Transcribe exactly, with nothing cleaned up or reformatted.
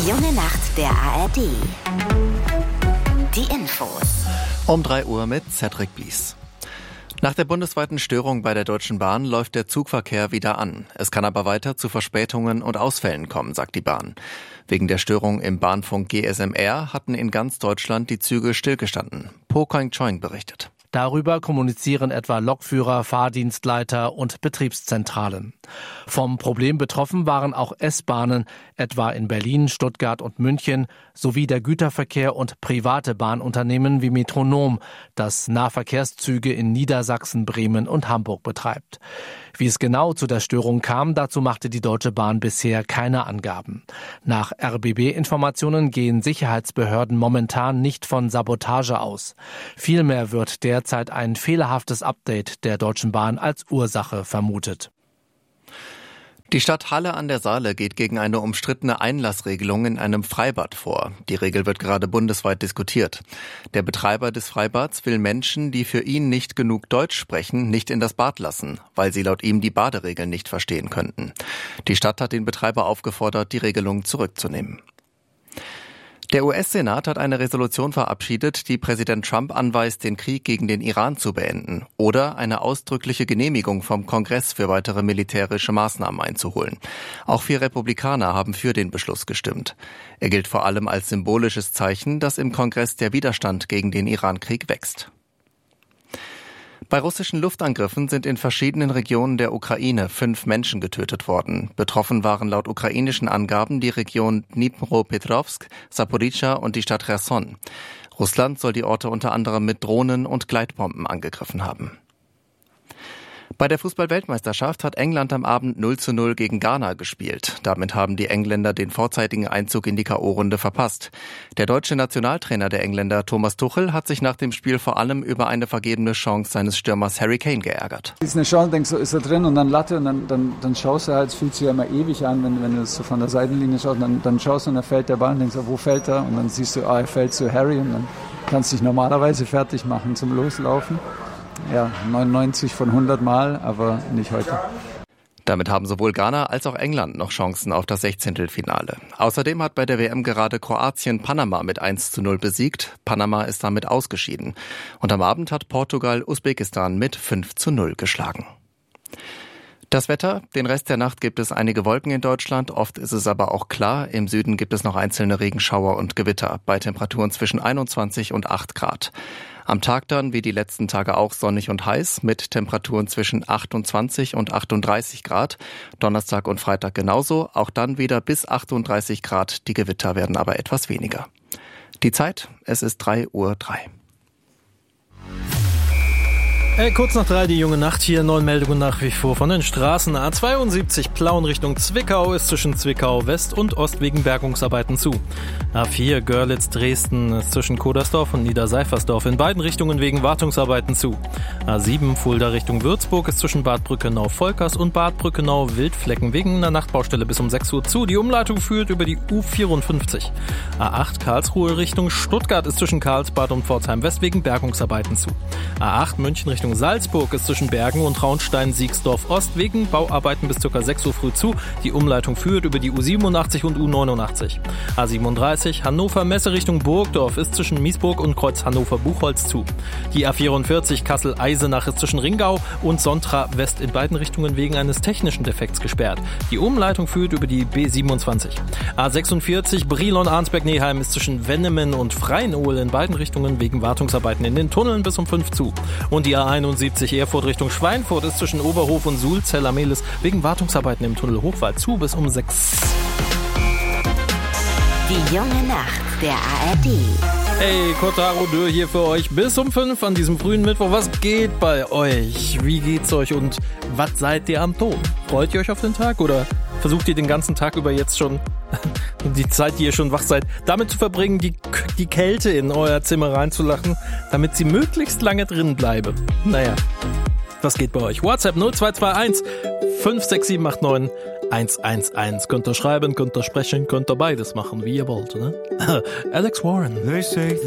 junge Nacht der A R D. Die Infos. Um drei Uhr mit Cedric Bies. Nach der bundesweiten Störung bei der Deutschen Bahn läuft der Zugverkehr wieder an. Es kann aber weiter zu Verspätungen und Ausfällen kommen, sagt die Bahn. Wegen der Störung im Bahnfunk G S M R hatten in ganz Deutschland die Züge stillgestanden. Po Koing-Choing berichtet. Darüber kommunizieren etwa Lokführer, Fahrdienstleiter und Betriebszentralen. Vom Problem betroffen waren auch S-Bahnen, etwa in Berlin, Stuttgart und München, sowie der Güterverkehr und private Bahnunternehmen wie Metronom, das Nahverkehrszüge in Niedersachsen, Bremen und Hamburg betreibt. Wie es genau zu der Störung kam, dazu machte die Deutsche Bahn bisher keine Angaben. Nach R B B-Informationen gehen Sicherheitsbehörden momentan nicht von Sabotage aus. Vielmehr wird derzeit ein fehlerhaftes Update der Deutschen Bahn als Ursache vermutet. Die Stadt Halle an der Saale geht gegen eine umstrittene Einlassregelung in einem Freibad vor. Die Regel wird gerade bundesweit diskutiert. Der Betreiber des Freibads will Menschen, die für ihn nicht genug Deutsch sprechen, nicht in das Bad lassen, weil sie laut ihm die Baderegeln nicht verstehen könnten. Die Stadt hat den Betreiber aufgefordert, die Regelung zurückzunehmen. Der U S-Senat hat eine Resolution verabschiedet, die Präsident Trump anweist, den Krieg gegen den Iran zu beenden oder eine ausdrückliche Genehmigung vom Kongress für weitere militärische Maßnahmen einzuholen. Auch vier Republikaner haben für den Beschluss gestimmt. Er gilt vor allem als symbolisches Zeichen, dass im Kongress der Widerstand gegen den Iran-Krieg wächst. Bei russischen Luftangriffen sind in verschiedenen Regionen der Ukraine fünf Menschen getötet worden. Betroffen waren laut ukrainischen Angaben die Region Dnipropetrovsk, Saporizhzhia und die Stadt Cherson. Russland soll die Orte unter anderem mit Drohnen und Gleitbomben angegriffen haben. Bei der Fußball-Weltmeisterschaft hat England am Abend null zu null gegen Ghana gespielt. Damit haben die Engländer den vorzeitigen Einzug in die K O-Runde verpasst. Der deutsche Nationaltrainer der Engländer Thomas Tuchel hat sich nach dem Spiel vor allem über eine vergebene Chance seines Stürmers Harry Kane geärgert. Ist eine Chance, denkst du, ist er drin und dann Latte und dann, dann, dann schaust du halt, es fühlt sich ja immer ewig an, wenn, wenn du es so von der Seitenlinie schaust, dann, dann schaust du und dann fällt der Ball und denkst du, wo fällt er? Und dann siehst du, ah, er fällt zu Harry und dann kannst du dich normalerweise fertig machen zum Loslaufen. Ja, neunundneunzig von hundert Mal, aber nicht heute. Damit haben sowohl Ghana als auch England noch Chancen auf das Sechzehntelfinale. Außerdem hat bei der W M gerade Kroatien Panama mit eins zu null besiegt. Panama ist damit ausgeschieden. Und am Abend hat Portugal Usbekistan mit fünf zu null geschlagen. Das Wetter, den Rest der Nacht gibt es einige Wolken in Deutschland, oft ist es aber auch klar. Im Süden gibt es noch einzelne Regenschauer und Gewitter, bei Temperaturen zwischen einundzwanzig und acht Grad. Am Tag dann, wie die letzten Tage auch, sonnig und heiß, mit Temperaturen zwischen achtundzwanzig und achtunddreißig Grad. Donnerstag und Freitag genauso, auch dann wieder bis achtunddreißig Grad, die Gewitter werden aber etwas weniger. Die Zeit, es ist drei Uhr drei. Hey, kurz nach drei, die junge Nacht hier. Neuen Meldungen nach wie vor von den Straßen. A zweiundsiebzig Plauen Richtung Zwickau ist zwischen Zwickau West und Ost wegen Bergungsarbeiten zu. A vier Görlitz Dresden ist zwischen Kodersdorf und Niederseifersdorf in beiden Richtungen wegen Wartungsarbeiten zu. A sieben Fulda Richtung Würzburg ist zwischen Bad Brückenau-Volkers und Bad Brückenau-Wildflecken wegen einer Nachtbaustelle bis um sechs Uhr zu. Die Umleitung führt über die U vierundfünfzig. A acht Karlsruhe Richtung Stuttgart ist zwischen Karlsbad und Pforzheim West wegen Bergungsarbeiten zu. A acht München Richtung Salzburg ist zwischen Bergen und Traunstein-Siegsdorf Ost wegen Bauarbeiten bis ca. sechs Uhr früh zu. Die Umleitung führt über die U siebenundachtzig und U neunundachtzig. A siebenunddreißig Hannover-Messe Richtung Burgdorf ist zwischen Miesburg und Kreuz Hannover-Buchholz zu. Die A vierundvierzig Kassel-Eisenach ist zwischen Ringau und Sontra West in beiden Richtungen wegen eines technischen Defekts gesperrt. Die Umleitung führt über die B siebenundzwanzig. A sechsundvierzig Brilon-Arnsberg-Neheim ist zwischen Wennemen und Freinohl in beiden Richtungen wegen Wartungsarbeiten in den Tunneln bis um fünf zu. Und die A einundsiebzig Erfurt Richtung Schweinfurt ist zwischen Oberhof und Sulzeller-Mehlis wegen Wartungsarbeiten im Tunnel Hochwald zu bis um sechs. Die junge Nacht der A R D. Hey, Kotaro Dürr hier für euch bis um fünf an diesem frühen Mittwoch. Was geht bei euch? Wie geht's euch und was seid ihr am Ton? Freut ihr euch auf den Tag oder versucht ihr den ganzen Tag über jetzt schon die Zeit, die ihr schon wach seid, damit zu verbringen, die, die Kälte in euer Zimmer reinzulachen, damit sie möglichst lange drin bleibe? Naja, was geht bei euch? WhatsApp null zwei zwei eins fünf sechs sieben acht neun eins eins eins. Könnt ihr schreiben, könnt ihr sprechen, könnt ihr beides machen, wie ihr wollt, ne? Alex Warren.